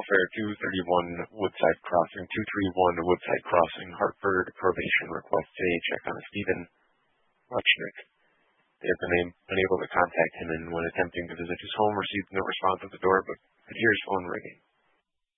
Welfare, 231 Woodside Crossing, 231 Woodside Crossing, Hartford. Probation requests a check on Stephen Lechnick. They have been unable to contact him, and when attempting to visit his home, received no response at the door, but could hear his phone ringing.